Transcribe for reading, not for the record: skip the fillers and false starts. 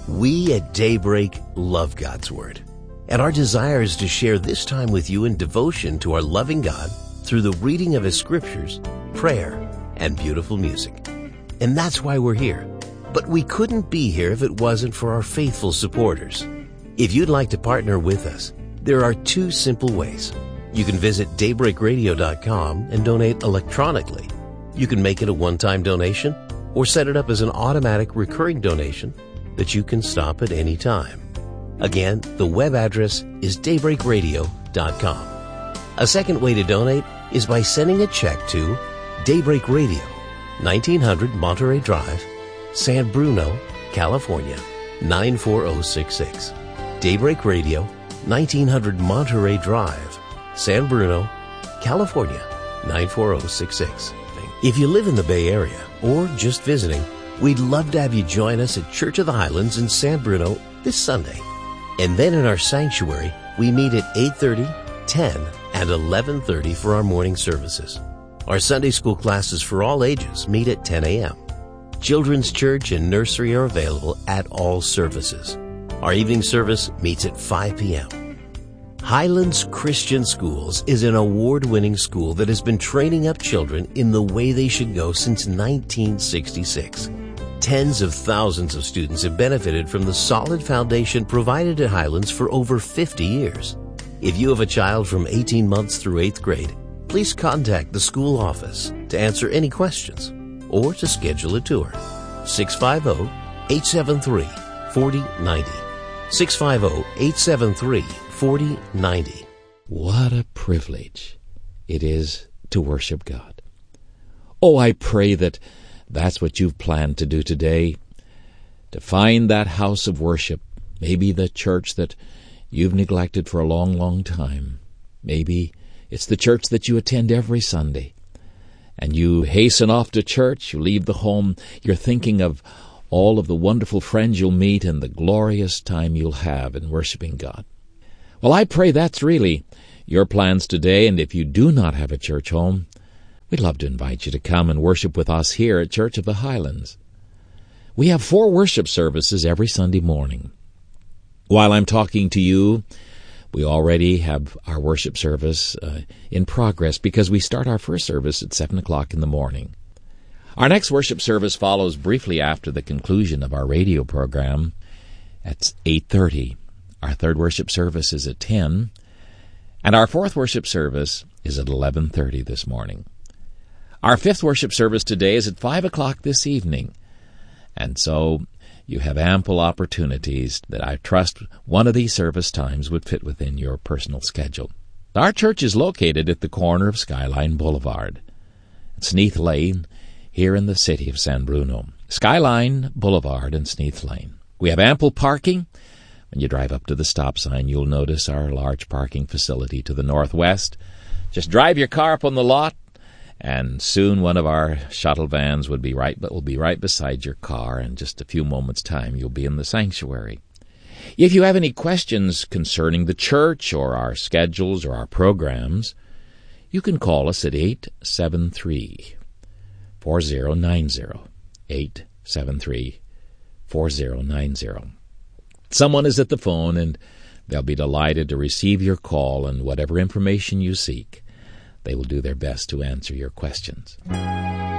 We at Daybreak love God's Word, and our desire is to share this time with you in devotion to our loving God through the reading of His Scriptures, prayer, and beautiful music. And that's why we're here. But we couldn't be here if it wasn't for our faithful supporters. If you'd like to partner with us, there are two simple ways. You can visit daybreakradio.com and donate electronically. You can make it a one-time donation or set it up as an automatic recurring donation that you can stop at any time. Again, the web address is daybreakradio.com. A second way to donate is by sending a check to Daybreak Radio, 1900 Monterey Drive, San Bruno, California, 94066. Daybreak Radio, 1900 Monterey Drive, San Bruno, California, 94066. If you live in the Bay Area or just visiting, we'd love to have you join us at Church of the Highlands in San Bruno this Sunday. And then in our sanctuary, we meet at 8:30, 10, and 11:30 for our morning services. Our Sunday school classes for all ages meet at 10 a.m. Children's church and nursery are available at all services. Our evening service meets at 5 p.m. Highlands Christian Schools is an award-winning school that has been training up children in the way they should go since 1966. Tens of thousands of students have benefited from the solid foundation provided at Highlands for over 50 years. If you have a child from 18 months through 8th grade, please contact the school office to answer any questions or to schedule a tour. 650-873-4090. 650-873-4090. What a privilege it is to worship God. Oh, I pray that that's what you've planned to do today, to find that house of worship, maybe the church that you've neglected for a long, long time. Maybe it's the church that you attend every Sunday, and you hasten off to church, you leave the home, you're thinking of all of the wonderful friends you'll meet and the glorious time you'll have in worshiping God. Well, I pray that's really your plans today, and if you do not have a church home, we'd love to invite you to come and worship with us here at Church of the Highlands. We have 4 worship services every Sunday morning. While I'm talking to you, we already have our worship service in progress because we start our first service at 7 o'clock in the morning. Our next worship service follows briefly after the conclusion of our radio program at 8:30. Our third worship service is at 10, and our fourth worship service is at 11:30 this morning. Our fifth worship service today is at 5 o'clock this evening, and so you have ample opportunities that I trust one of these service times would fit within your personal schedule. Our church is located at the corner of Skyline Boulevard, Sneath Lane, here in the city of San Bruno. Skyline Boulevard and Sneath Lane. We have ample parking. When you drive up to the stop sign, you'll notice our large parking facility to the northwest. Just drive your car up on the lot, and soon one of our shuttle vans will be right beside your car. In just a few moments' time, you'll be in the sanctuary. If you have any questions concerning the church or our schedules or our programs, you can call us at 873-4090, 873-4090. Someone is at the phone, and they'll be delighted to receive your call and whatever information you seek. They will do their best to answer your questions.